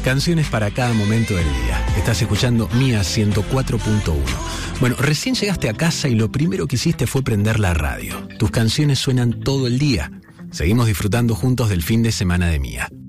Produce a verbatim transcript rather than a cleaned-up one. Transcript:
Canciones para cada momento del día. Estás escuchando Mía ciento cuatro punto uno. Bueno, recién llegaste a casa y lo primero que hiciste fue prender la radio. Tus canciones suenan todo el día. Seguimos disfrutando juntos del fin de semana de Mía.